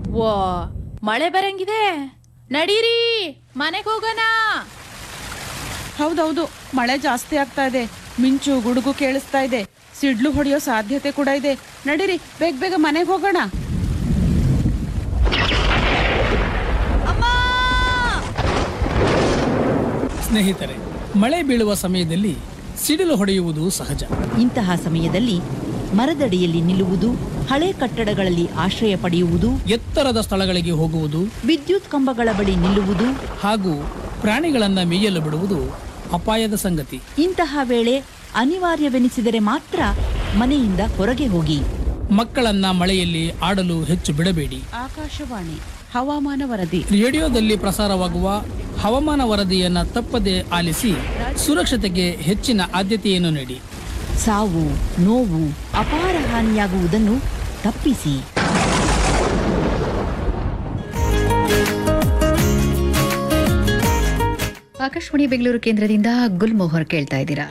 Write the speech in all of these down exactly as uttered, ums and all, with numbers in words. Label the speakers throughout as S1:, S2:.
S1: ವಾ ಮಳೆ ಬರಂಗಿದೆ, ನಡೀರಿ ಮನೆಗೆ ಹೋಗೋಣ.
S2: ಹೌದೌದು, ಮಳೆ ಜಾಸ್ತಿ ಆಗ್ತಾ ಇದೆ. ಮಿಂಚು ಗುಡುಗು ಕೇಳಿಸ್ತಾ ಇದೆ. ಸಿಡ್ಲು ಹೊಡೆಯೋ ಸಾಧ್ಯತೆ ಕೂಡ ಇದೆ. ನಡೀರಿ, ಬೇಗ ಬೇಗ ಮನೆಗೆ ಹೋಗೋಣ.
S3: ಸ್ನೇಹಿತರೆ, ಮಳೆ ಬೀಳುವ ಸಮಯದಲ್ಲಿ ಸಿಡಿಲು ಹೊಡೆಯುವುದು ಸಹಜ.
S4: ಇಂತಹ ಸಮಯದಲ್ಲಿ ಮರದಡಿಯಲ್ಲಿ ನಿಲ್ಲುವುದು, ಹಳೆ ಕಟ್ಟಡಗಳಲ್ಲಿ ಆಶ್ರಯ ಪಡೆಯುವುದು,
S3: ಎತ್ತರದ ಸ್ಥಳಗಳಿಗೆ ಹೋಗುವುದು,
S4: ವಿದ್ಯುತ್ ಕಂಬಗಳ ಬಳಿ ನಿಲ್ಲುವುದು
S3: ಹಾಗೂ ಪ್ರಾಣಿಗಳನ್ನ ಮೇಯಲು ಬಿಡುವುದು ಅಪಾಯದ ಸಂಗತಿ.
S4: ಇಂತಹ ವೇಳೆ ಅನಿವಾರ್ಯವೆನಿಸಿದರೆ ಮಾತ್ರ ಮನೆಯಿಂದ ಹೊರಗೆ ಹೋಗಿ.
S3: ಮಕ್ಕಳನ್ನ ಮಳೆಯಲ್ಲಿ ಆಡಲು ಹೆಚ್ಚು ಬಿಡಬೇಡಿ.
S2: ಆಕಾಶವಾಣಿ ಹವಾಮಾನ ವರದಿ.
S3: ರೇಡಿಯೋದಲ್ಲಿ ಪ್ರಸಾರವಾಗುವ ಹವಾಮಾನ ವರದಿಯನ್ನ ತಪ್ಪದೆ ಆಲಿಸಿ ಸುರಕ್ಷತೆಗೆ ಹೆಚ್ಚಿನ ಆದ್ಯತೆಯನ್ನು ನೀಡಿ.
S4: ಸಾವು, ನೋವು, ಅಪಾರ ಹಾನಿಯಾಗುವುದನ್ನು ತಪ್ಪಿಸಿ.
S5: ಆಕಾಶವಾಣಿ ಬೆಂಗಳೂರು ಕೇಂದ್ರದಿಂದ ಗುಲ್ಮೋಹರ್ ಕೇಳ್ತಾ ಇದ್ದೀರಾ.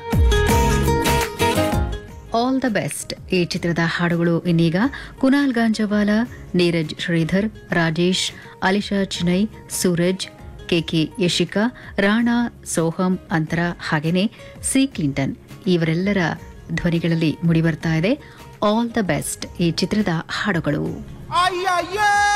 S5: ಆಲ್ ದ ಬೆಸ್ಟ್ ಈ ಚಿತ್ರದ ಹಾಡುಗಳು ಇನ್ನೀಗ ಕುನಾಲ್ ಗಾಂಜವಾಲ, ನೀರಜ್ ಶ್ರೀಧರ್, ರಾಜೇಶ್, ಅಲಿಶಾ ಚಿನೈ, ಸೂರಜ್, ಕೆಕೆ ಯಶಿಕಾ, ರಾಣಾ, ಸೋಹಂ ಅಂತರ ಹಾಗೇನೆ ಸಿ ಕ್ಲಿಂಟನ್ ಇವರೆಲ್ಲರ ಧ್ವನಿಗಳಲ್ಲಿ ಮೂಡಿಬರ್ತಾ ಇದೆ ಆಲ್ ದ ಬೆಸ್ಟ್ ಈ ಚಿತ್ರದ ಹಾಡುಗಳು.